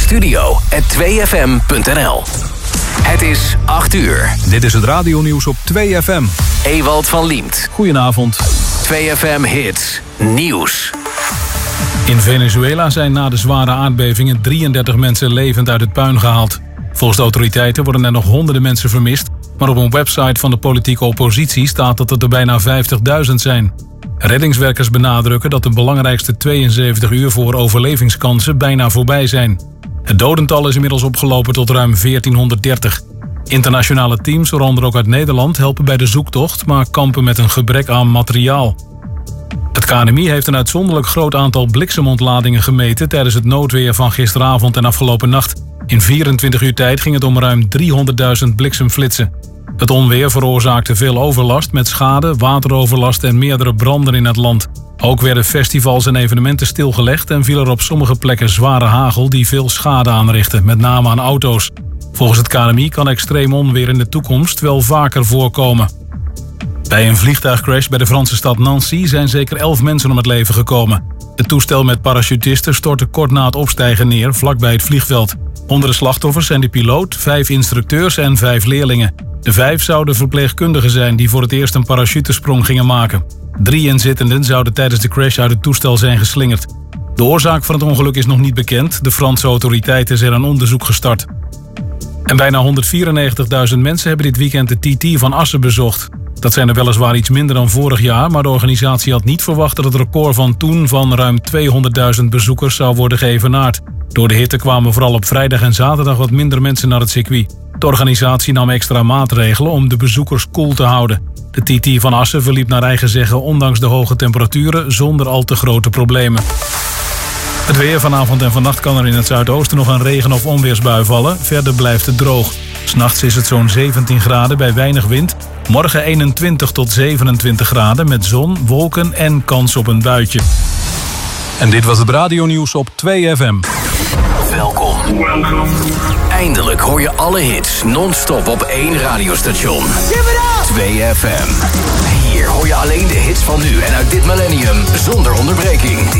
studio@2fm.nl. Het is 8 uur. Dit is het radionieuws op 2FM. Ewald van Liemt. Goedenavond. 2FM Hits Nieuws. In Venezuela zijn na de zware aardbevingen 33 mensen levend uit het puin gehaald. Volgens de autoriteiten worden er nog honderden mensen vermist, maar op een website van de politieke oppositie staat dat het er bijna 50.000 zijn. Reddingswerkers benadrukken dat de belangrijkste 72 uur voor overlevingskansen bijna voorbij zijn. Het dodental is inmiddels opgelopen tot ruim 1430. Internationale teams, waaronder ook uit Nederland, helpen bij de zoektocht, maar kampen met een gebrek aan materiaal. Het KNMI heeft een uitzonderlijk groot aantal bliksemontladingen gemeten tijdens het noodweer van gisteravond en afgelopen nacht. In 24 uur tijd ging het om ruim 300.000 bliksemflitsen. Het onweer veroorzaakte veel overlast met schade, wateroverlast en meerdere branden in het land. Ook werden festivals en evenementen stilgelegd en viel er op sommige plekken zware hagel die veel schade aanrichtte, met name aan auto's. Volgens het KNMI kan extreem onweer in de toekomst wel vaker voorkomen. Bij een vliegtuigcrash bij de Franse stad Nancy zijn zeker 11 mensen om het leven gekomen. Het toestel met parachutisten stortte kort na het opstijgen neer, vlakbij het vliegveld. Onder de slachtoffers zijn de piloot, 5 instructeurs en 5 leerlingen. De 5 zouden verpleegkundigen zijn die voor het eerst een parachutesprong gingen maken. 3 inzittenden zouden tijdens de crash uit het toestel zijn geslingerd. De oorzaak van het ongeluk is nog niet bekend. De Franse autoriteiten zijn een onderzoek gestart. En bijna 194.000 mensen hebben dit weekend de TT van Assen bezocht. Dat zijn er weliswaar iets minder dan vorig jaar, maar de organisatie had niet verwacht dat het record van toen van ruim 200.000 bezoekers zou worden geëvenaard. Door de hitte kwamen vooral op vrijdag en zaterdag wat minder mensen naar het circuit. De organisatie nam extra maatregelen om de bezoekers koel te houden. De TT van Assen verliep naar eigen zeggen ondanks de hoge temperaturen zonder al te grote problemen. Het weer vanavond en vannacht kan er in het zuidoosten nog een regen- of onweersbui vallen. Verder blijft het droog. 's Nachts is het zo'n 17 graden bij weinig wind. Morgen 21 tot 27 graden met zon, wolken en kans op een buitje. En dit was het radionieuws op 2FM. Welkom. Eindelijk hoor je alle hits non-stop op één radiostation. 2FM. Hier hoor je alleen de hits van nu en uit dit millennium zonder onderbreking.